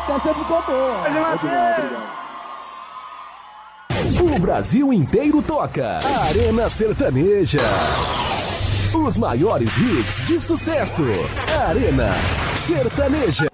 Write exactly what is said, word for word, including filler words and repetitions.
Essa ficou boa. O Brasil inteiro toca. Arena Sertaneja. Os maiores hits de sucesso. Arena Sertaneja.